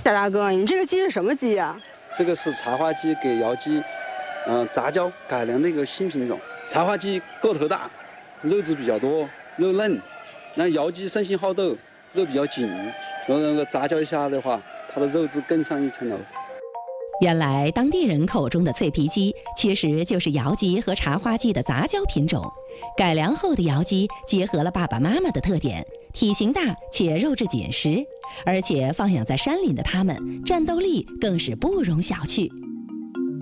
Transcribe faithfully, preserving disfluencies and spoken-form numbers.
戴大哥，你这个鸡是什么鸡呀？ 这个是茶花鸡给窑鸡，嗯、呃，杂交改良的一个新品种。茶花鸡个头大，肉质比较多，肉嫩。那窑鸡生性好斗，肉比较紧。然后那个杂交一下的话，它的肉质更上一层楼。 原来当地人口中的脆皮鸡，其实就是窑鸡和茶花鸡的杂交品种。改良后的窑鸡结合了爸爸妈妈的特点，体型大且肉质紧实，而且放养在山林的它们，战斗力更是不容小觑。